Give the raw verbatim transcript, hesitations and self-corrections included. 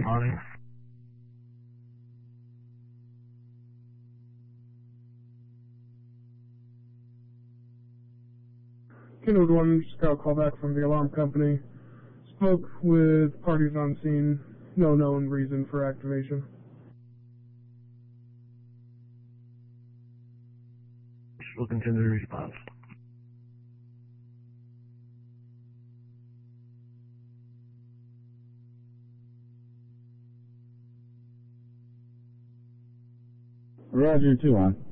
Responding. Kennel one, Scout callback from the alarm company. Spoke with parties on scene. No known reason for activation. We'll continue the response. Roger, two on.